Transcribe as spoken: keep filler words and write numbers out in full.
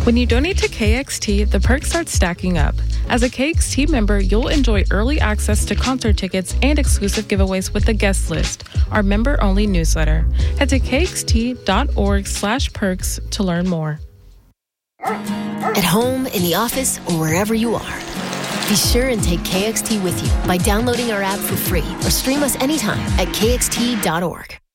When you donate to K X T, the perks start stacking up. As a K X T member, you'll enjoy early access to concert tickets and exclusive giveaways with the guest list, our member-only newsletter. Head to kxt.org slash perks to learn more. At home, in the office, or wherever you are, be sure and take K X T with you by downloading our app for free or stream us anytime at k x t dot org.